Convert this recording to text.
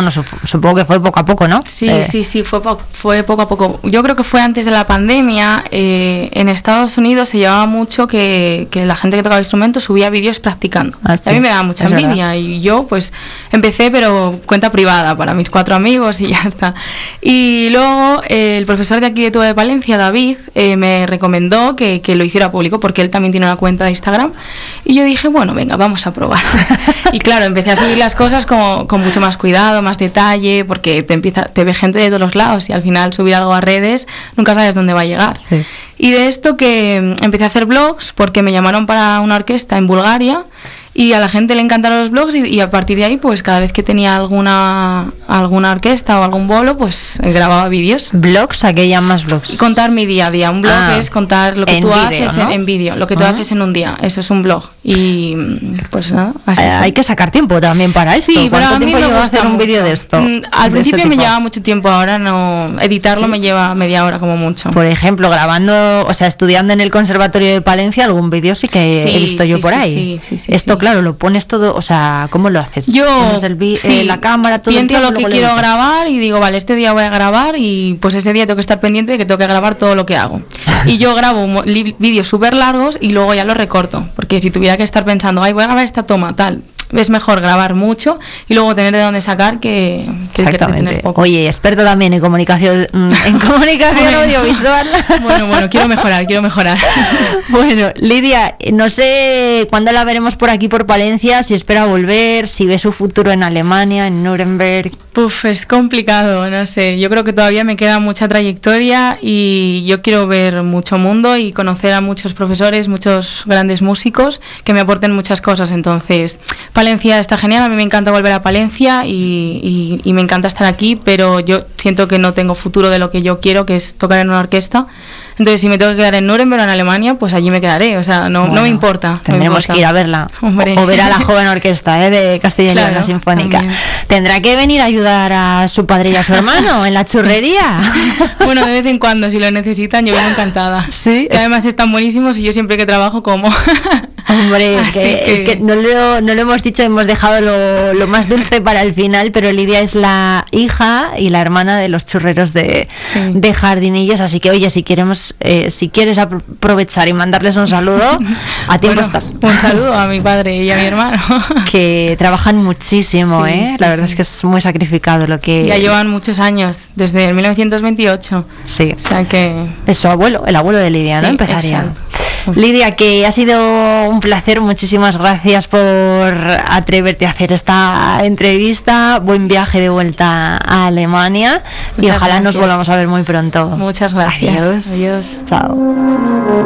bueno, supongo que fue poco a poco, ¿no? Sí, fue poco a poco. Yo creo que fue antes de la pandemia. En Estados Unidos se llevaba mucho que la gente que tocaba instrumentos subía vídeos practicando. Sí, a mí me daba mucha envidia, verdad. Y yo pues empecé, pero cuenta privada para mis 4 amigos y ya está. Y luego el profesor de aquí de Tuba de Palencia, David, me recomendó que lo hiciera público, porque él también tiene una cuenta de Instagram. Y yo dije, bueno, venga, vamos a probar. Y claro, empecé a seguir las cosas como con mucho más cuidado, más detalle, porque te ve gente de todos los lados y al final subir algo a redes nunca sabes dónde va a llegar. Sí. Y de esto que empecé a hacer blogs porque me llamaron para una orquesta en Bulgaria y a la gente le encantaron los blogs y a partir de ahí pues cada vez que tenía alguna orquesta o algún bolo pues grababa vídeos. ¿Blogs? ¿A qué llamas blogs? Contar mi día a día. Un blog es contar lo que tú haces, ¿no? En vídeo, lo que tú haces en un día. Eso es un blog. Y pues nada, así hay que sacar tiempo también para esto. Sí, ¿Cuánto pero a mí tiempo me lleva gusta hacer un mucho. vídeo de esto? Al principio me llevaba mucho tiempo, ahora no. Editarlo me lleva media hora como mucho. Por ejemplo, grabando, o sea, estudiando en el Conservatorio de Palencia, algún vídeo sí que he visto yo por ahí. Esto, claro, lo pones todo, o sea, ¿cómo lo haces? Yo la cámara, todo pienso el tiempo, lo que quiero grabar y digo, vale, este día voy a grabar y pues ese día tengo que estar pendiente de que tengo que grabar todo lo que hago. Y yo grabo vídeos súper largos y luego ya los recorto, porque si tuviera que estar pensando, ay, voy a grabar esta toma, tal, es mejor grabar mucho y luego tener de dónde sacar que tener poco. Oye, experto también en comunicación audiovisual. Bueno, quiero mejorar. Bueno, Lidia, no sé cuándo la veremos por aquí por Palencia, si espera volver, si ve su futuro en Alemania, en Nuremberg. Es complicado, no sé. Yo creo que todavía me queda mucha trayectoria y yo quiero ver mucho mundo y conocer a muchos profesores, muchos grandes músicos que me aporten muchas cosas. Entonces, Palencia está genial, a mí me encanta volver a Palencia y me encanta estar aquí, pero yo siento que no tengo futuro de lo que yo quiero, que es tocar en una orquesta. Entonces, si me tengo que quedar en Nuremberg o en Alemania, pues allí me quedaré. O sea, no me importa. Tendremos que ir a verla. Hombre. O ver a la joven orquesta de Castilla y León, la Sinfónica. También. ¿Tendrá que venir a ayudar a su padre y a su hermano en la churrería? Bueno, de vez en cuando, si lo necesitan, yo vengo encantada. Sí. Que además están buenísimos y yo siempre que trabajo como. Hombre, es que no lo hemos dicho, hemos dejado lo más dulce para el final, pero Lidia es la hija y la hermana de los churreros de Jardinillos, así que oye, si quieres aprovechar y mandarles un saludo, a tiempo estás. Un saludo a mi padre y a mi hermano. Que trabajan muchísimo, la verdad es que es muy sacrificado lo que... Ya llevan muchos años, desde el 1928. Sí. O sea que... Es su abuelo, el abuelo de Lidia, ¿no? Empezaría. Exacto. Lidia, que ha sido un placer, muchísimas gracias por atreverte a hacer esta entrevista, buen viaje de vuelta a Alemania y ojalá nos volvamos a ver muy pronto. Muchas gracias. Adiós. Adiós. Chao.